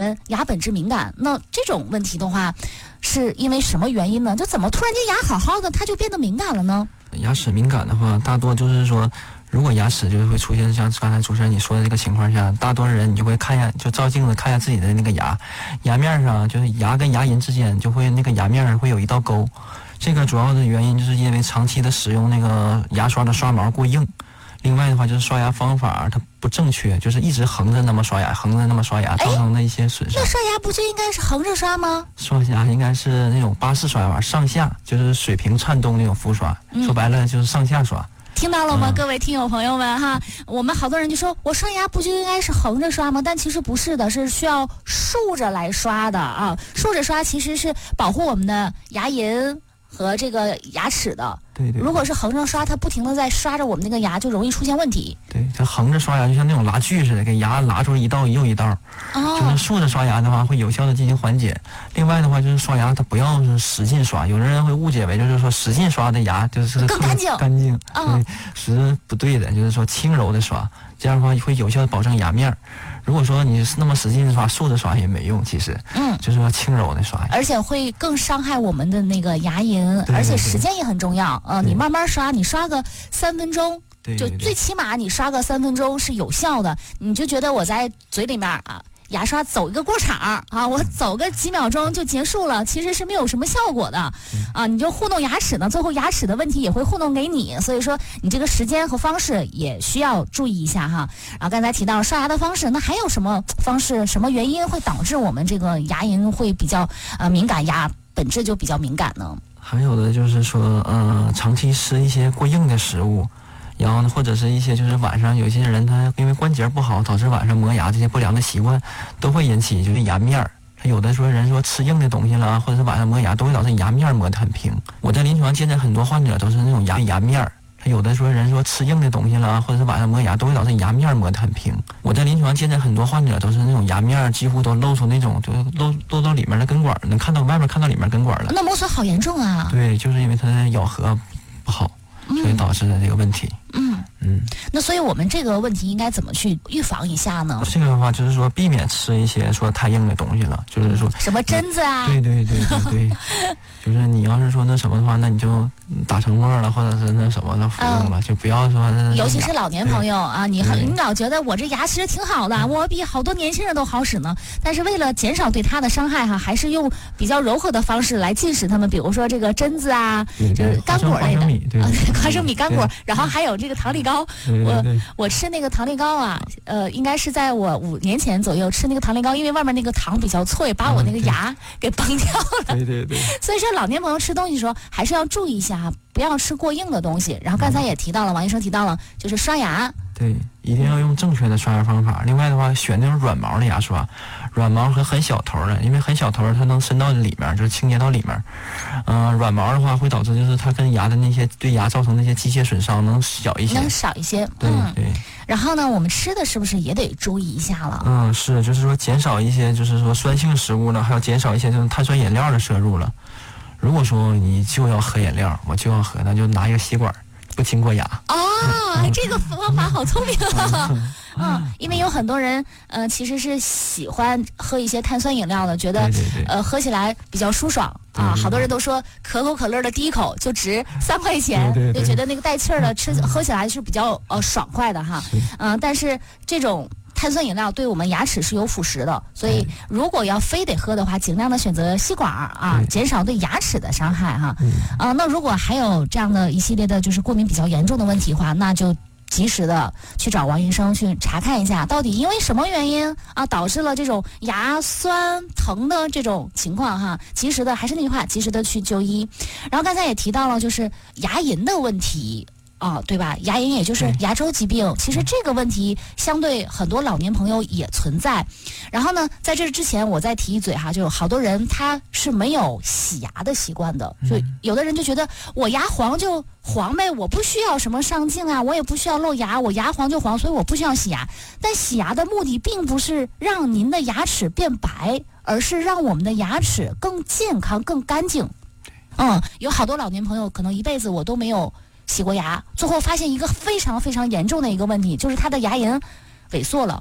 人牙本质敏感，那这种问题的话，是因为什么原因呢？就怎么突然间牙好好的，它就变得敏感了呢？ 牙齿敏感的话，大多就是说，如果牙齿就会出现像刚才主持人你说的这个情况下，大多人你就会看一下，就照镜子看一下自己的那个牙面上，就是牙跟牙龈之间就会那个牙面会有一道沟。这个主要的原因就是因为长期的使用那个牙刷的刷毛过硬。另外的话就是刷牙方法它不正确，就是一直横着那么刷牙，造成的一些损伤。 那刷牙不就应该是横着刷吗？ 刷牙应该是那种巴氏刷法，上下就是水平颤动那种浮刷，说白了就是上下刷。 听到了吗，各位听友朋友们哈？我们好多人就说，我刷牙不就应该是横着刷吗？但其实不是的，是需要竖着来刷的啊。竖着刷其实是保护我们的牙龈和这个牙齿的。 对， 如果是横着刷，它不停的在刷着我们那个牙，就容易出现问题。 对，它横着刷牙就像那种拉锯似的，给牙拉出一道又一道。就是竖着刷牙的话，会有效的进行缓解。另外的话，就是刷牙它不要是使劲刷，有的人会误解为就是说使劲刷的牙就是更干净。 对，是不对的，就是说轻柔的刷，这样的话会有效的保证牙面。如果说你那么使劲刷，竖着刷也没用，其实，就是说轻柔的刷， 而且会更伤害我们的那个牙龈，而且时间也很重要。你慢慢刷，你刷个3分钟，就最起码你刷个3分钟是有效的。你就觉得我在嘴里面啊，牙刷走一个过场啊，我走个几秒钟就结束了，其实是没有什么效果的啊。你就糊弄牙齿呢，最后牙齿的问题也会糊弄给你，所以说你这个时间和方式也需要注意一下哈。然后刚才提到刷牙的方式，那还有什么方式、什么原因会导致我们这个牙龈会比较敏感，牙本质就比较敏感呢？ 还有的就是说长期吃一些过硬的食物，然后呢，或者是一些就是晚上有些人他因为关节不好，导致晚上磨牙这些不良的习惯，都会引起就是牙面儿。他有的说人说吃硬的东西了，或者是晚上磨牙，都会导致牙面磨得很平。我在临床见的很多患者都是那种牙面儿。他有的说人说吃硬的东西了，或者是晚上磨牙，都会导致牙面磨得很平。我在临床见的很多患者都是那种牙面几乎都露出那种，就露到里面的根管，能看到外面看到里面根管了。 那磨损好严重啊！ 对，就是因为它的咬合不好，所以导致的这个问题。 那所以我们这个问题应该怎么去预防一下呢？ 这个的话就是说避免吃一些说太硬的东西了，就是说什么榛子啊， 对，就是你要是说那什么的话，那你就打成沫了，或者是那什么的服用了，就不要说尤其是老年朋友啊，你老觉得我这牙其实挺好的，我比好多年轻人都好使呢，但是为了减少对它的伤害哈，还是用比较柔和的方式来禁食它们，比如说这个榛子啊，就是干果类的花生米干果，然后还有这个糖粒糕。我吃那个糖粒糕啊，应该是在我5年前左右吃那个糖粒糕，因为外面那个糖比较脆，把我那个牙给崩掉了。 对。 所以说老年朋友吃东西的时候还是要注意一下，不要吃过硬的东西。然后刚才也提到了，王医生提到了，就是刷牙。 对，一定要用正确的刷牙方法。另外的话，选那种软毛的牙刷，软毛和很小头的，因为很小头它能伸到里面，就是清洁到里面。软毛的话会导致就是它跟牙的那些对牙造成那些机械损伤能少一些， 能少一些。 对。 然后呢，我们吃的是不是也得注意一下了？ 是，就是说减少一些就是说酸性食物了，还有减少一些这种碳酸饮料的摄入了。如果说你就要喝饮料，我就要喝，那就拿一个吸管。不清过牙这个方法好聪明因为有很多人其实是喜欢喝一些碳酸饮料的，觉得喝起来比较舒爽啊。好多人都说可口可乐的第一口就值3块钱，就觉得那个带气儿的喝起来是比较爽快的哈。但是这种碳酸饮料对我们牙齿是有腐蚀的，所以如果要非得喝的话，尽量的选择吸管啊，减少对牙齿的伤害哈。那如果还有这样的一系列的就是过敏比较严重的问题的话，那就及时的去找王医生去查看一下，到底因为什么原因导致了这种牙酸疼的这种情况哈。及时的，还是那句话，及时的去就医。然后刚才也提到了就是牙龈的问题。对吧？牙龈也就是牙周疾病，其实这个问题相对很多老年朋友也存在。然后呢，在这之前我再提一嘴哈，就有好多人他是没有洗牙的习惯的，就有的人就觉得我牙黄就黄呗，我不需要什么上镜啊，我也不需要露牙，我牙黄就黄，所以我不需要洗牙。但洗牙的目的并不是让您的牙齿变白，而是让我们的牙齿更健康、更干净。有好多老年朋友可能一辈子我都没有洗过牙，最后发现一个非常非常严重的一个问题，就是他的牙龈萎缩了，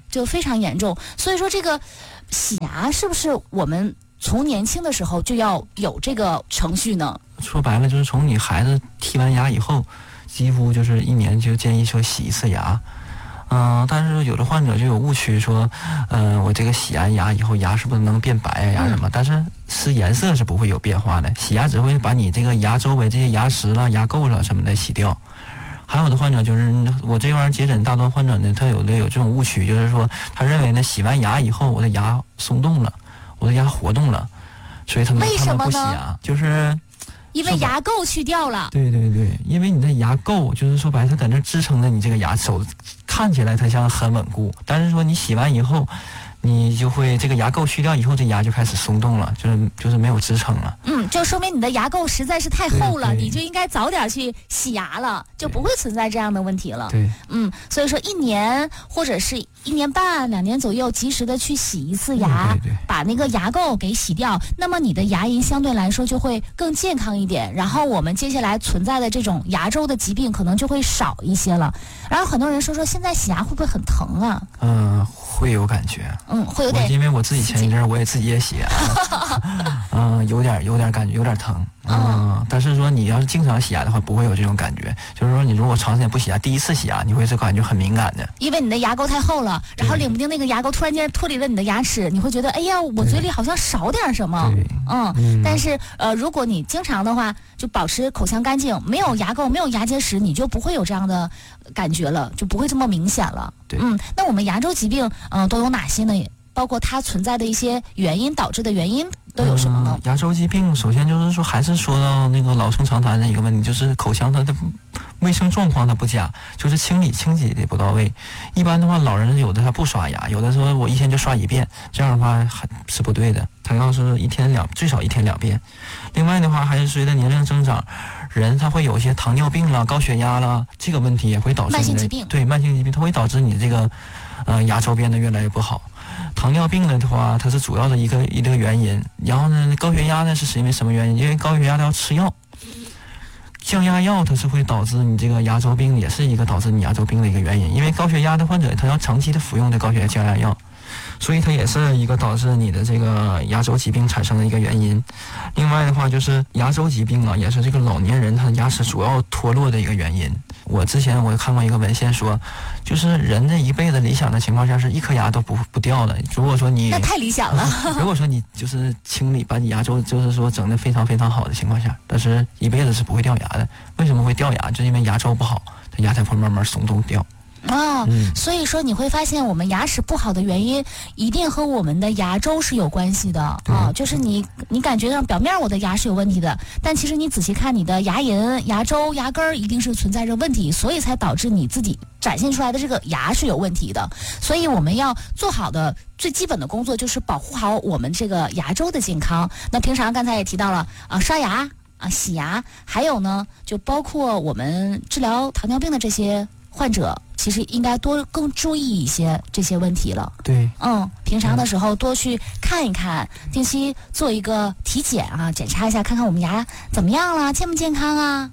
就非常严重。所以说这个洗牙是不是我们从年轻的时候就要有这个程序呢？ 说白了就是从你孩子剔完牙以后，几乎就是1年就建议说洗一次牙。但是有的患者就有误区说，我这个洗完牙以后牙是不是能变白呀、牙什么？但是颜色是不会有变化的，洗牙只会把你这个牙周围这些牙石了、牙垢了什么的洗掉。还有的患者就是我这玩意儿接诊大多患者呢，他有这种误区，就是说他认为呢洗完牙以后我的牙松动了，我的牙活动了，所以他们不洗牙，就是因为牙垢去掉了。 对对对，因为你的牙垢就是说白了，它在那支撑着你这个牙，手看起来它像很稳固，但是说你洗完以后，你就会这个牙垢去掉以后，这牙就开始松动了，就是没有支撑了。 就说明你的牙垢实在是太厚了， 对对， 你就应该早点去洗牙了，就不会存在这样的问题了。 对， 所以说1年或者是1年半、2年左右，及时的去洗一次牙， 对， 把那个牙垢给洗掉，那么你的牙龈相对来说就会更健康一点，然后我们接下来存在的这种牙周的疾病可能就会少一些了。然后很多人说现在洗牙会不会很疼啊？ 会有感觉。 会有点， 因为我自己前一阵我也自己也洗牙，有点感觉，有点疼。但是说你要是经常洗牙的话，不会有这种感觉。就是说你如果长时间不洗牙，第一次洗牙你会感觉很敏感的， 因为你的牙垢太厚了，然后领不定那个牙垢突然间脱离了你的牙齿，你会觉得哎呀，我嘴里好像少点什么。但是如果你经常的话，就保持口腔干净，没有牙垢，没有牙结石，你就不会有这样的感觉了，就不会这么明显了。 对， 那我们牙周疾病都有哪些呢？包括它存在的一些原因导致的原因都有什么呢？ 牙周疾病首先就是说，还是说到那个老生常谈的一个问题，就是口腔它的卫生状况它不佳，就是清洁的不到位。一般的话，老人有的他不刷牙，有的说我1天就刷1遍，这样的话还是不对的。他要是最少一天2遍。另外的话，还是随着年龄增长，人他会有一些糖尿病了、高血压了，这个问题也会导致慢性疾病。 对，慢性疾病它会导致你这个牙周变得越来越不好。糖尿病的话，它是主要的一个原因。然后呢，高血压呢是因为什么原因？因为高血压它要吃药，降压药它是会导致你这个牙周病，也是一个导致你牙周病的一个原因。因为高血压的患者他要长期的服用的高血压降压药，所以它也是一个导致你的这个牙周疾病产生的一个原因。另外的话，就是牙周疾病也是这个老年人他牙齿主要脱落的一个原因。之前我看过一个文献说，就是人这一辈子理想的情况下是1颗牙都不掉的。如果说你那太理想了。 如果说你就是清理把你牙周就是说整得非常非常好的情况下，但是一辈子是不会掉牙的。为什么会掉牙？就是因为牙周不好，它牙才会慢慢松动掉。 所以说你会发现我们牙齿不好的原因一定和我们的牙周是有关系的就是你感觉上表面我的牙是有问题的，但其实你仔细看你的牙龈、牙周、牙根一定是存在着问题，所以才导致你自己展现出来的这个牙是有问题的。所以我们要做好的最基本的工作就是保护好我们这个牙周的健康。那平常刚才也提到了刷牙洗牙，还有呢就包括我们治疗糖尿病的这些患者，其实应该更注意一些这些问题了。 对， 平常的时候多去看一看，定期做一个体检检查一下，看看我们牙怎么样了，健不健康啊。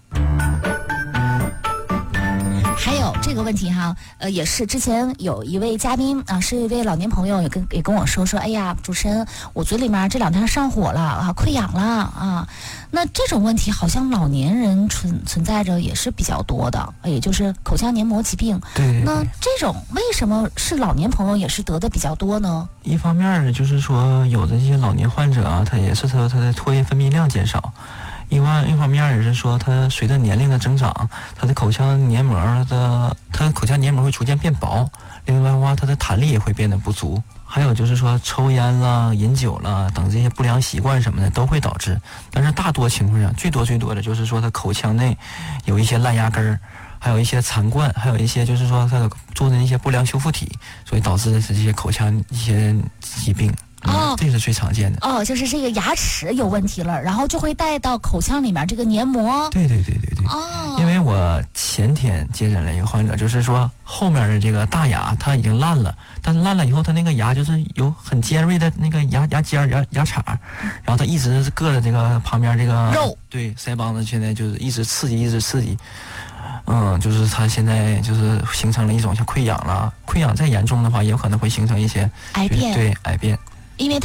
还有这个问题也是之前有一位嘉宾是一位老年朋友也跟我说，哎呀，主持人，我嘴里面这2天上火了溃疡了那这种问题好像老年人存在着也是比较多的，也就是口腔黏膜疾病。 对。 那这种为什么是老年朋友也是得的比较多呢？ 一方面就是说，有的这些老年患者他也是他的唾液分泌量减少。一方面也是说，它随着年龄的增长，它的口腔黏膜会逐渐变薄。另外的话，它的弹力也会变得不足。还有就是说，抽烟啦、饮酒啦等这些不良习惯什么的都会导致。但是大多情况下，最多的就是说，它口腔内有一些烂牙根儿，还有一些残冠，还有一些就是说它做的一些不良修复体，所以导致的是这些口腔一些疾病。这是最常见的。 就是这个牙齿有问题了，然后就会带到口腔里面这个黏膜。 对。因为我前天接诊了一个患者，就是说后面的这个大牙它已经烂了，但是烂了以后，它那个牙就是有很尖锐的那个牙尖牙齿，然后它一直硌着这个旁边这个肉， 对，腮帮子现在就是一直刺激。 就是它现在就是形成了一种像溃疡了，溃疡再严重的话，也有可能会形成一些癌变， 对癌变。 因为